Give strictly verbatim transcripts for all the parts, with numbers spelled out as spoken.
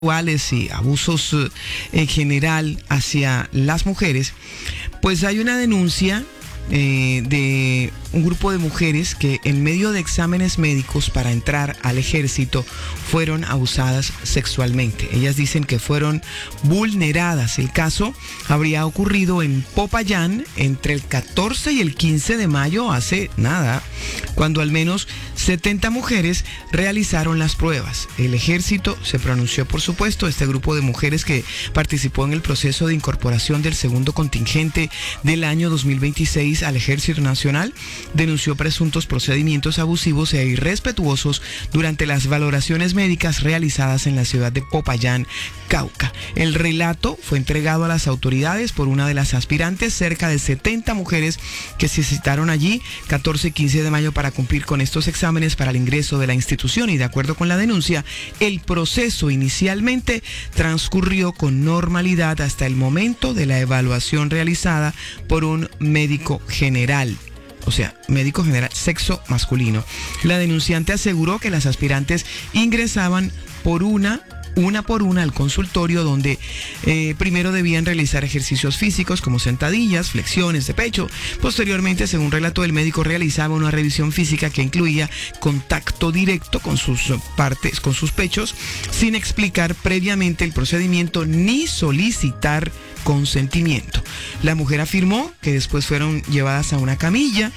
sexuales y abusos eh, en general hacia las mujeres, pues hay una denuncia eh, de un grupo de mujeres que en medio de exámenes médicos para entrar al ejército fueron abusadas sexualmente. Ellas dicen que fueron vulneradas. El caso habría ocurrido en Popayán entre el catorce y el quince de mayo, hace nada, cuando al menos setenta mujeres realizaron las pruebas. El ejército se pronunció, por supuesto. Este grupo de mujeres que participó en el proceso de incorporación del segundo contingente del año dos mil veintiséis al Ejército Nacional denunció presuntos procedimientos abusivos e irrespetuosos durante las valoraciones médicas realizadas en la ciudad de Popayán, Cauca. El relato fue entregado a las autoridades por una de las aspirantes. Cerca de setenta mujeres que se citaron allí catorce y quince de mayo para cumplir con estos exámenes para el ingreso de la institución, y de acuerdo con la denuncia, el proceso inicialmente transcurrió con normalidad hasta el momento de la evaluación realizada por un médico general. O sea, médico general, sexo masculino. La denunciante aseguró que las aspirantes ingresaban por una una por una al consultorio, donde eh, primero debían realizar ejercicios físicos como sentadillas, flexiones de pecho. Posteriormente, según relató, el médico realizaba una revisión física que incluía contacto directo con sus partes, con sus pechos, sin explicar previamente el procedimiento ni solicitar consentimiento. La mujer afirmó que después fueron llevadas a una camilla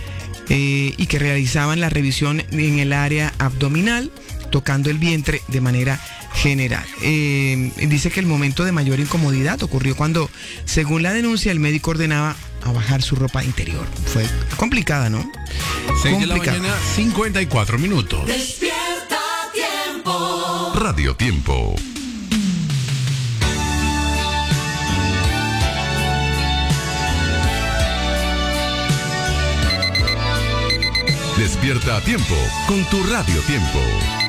eh, y que realizaban la revisión en el área abdominal, tocando el vientre de manera general. Eh, dice que el momento de mayor incomodidad ocurrió cuando, según la denuncia, el médico ordenaba a bajar su ropa interior. Fue complicada, ¿no? seis de la mañana, cincuenta y cuatro minutos. Despierta Tiempo. Radio Tiempo. Despierta a tiempo con tu Radio Tiempo.